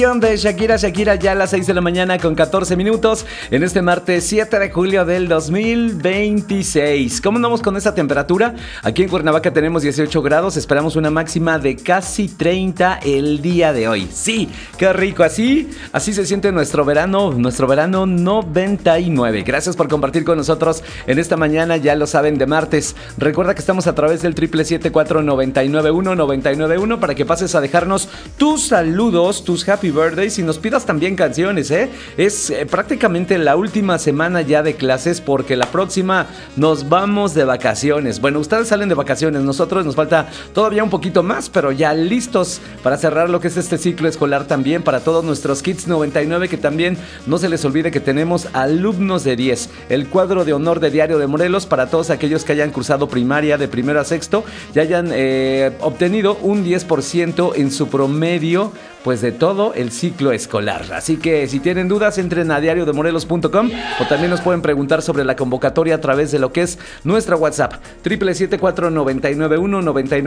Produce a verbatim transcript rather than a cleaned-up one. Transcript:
De Shakira, Shakira, ya a las seis de la mañana con catorce minutos en este martes siete de julio del dos mil veintiséis. ¿Cómo andamos con esta temperatura? Aquí en Cuernavaca tenemos dieciocho grados, esperamos una máxima de casi treinta el día de hoy. Sí, qué rico, así, así se siente nuestro verano, nuestro verano noventa y nueve. Gracias por compartir con nosotros en esta mañana, ya lo saben, de martes. Recuerda que estamos a través del triple siete cuatro nueve nueve uno nueve nueve uno para que pases a dejarnos tus saludos, tus happy birthdays y nos pidas también canciones, ¿eh? Es eh, prácticamente la última semana ya de clases porque la próxima nos vamos de vacaciones. Bueno, ustedes salen de vacaciones, nosotros nos falta todavía un poquito más, pero ya listos para cerrar lo que es este ciclo escolar también para todos nuestros Kids noventa y nueve, que también no se les olvide que tenemos alumnos de diez, el cuadro de honor de Diario de Morelos para todos aquellos que hayan cursado primaria de primero a sexto y hayan eh, obtenido un diez por ciento en su promedio, pues de todo el ciclo escolar. Así que si tienen dudas, entren a diario de morelos punto com o también nos pueden preguntar sobre la convocatoria a través de lo que es nuestra WhatsApp, triple siete cuatro nueve nueve uno nueve nueve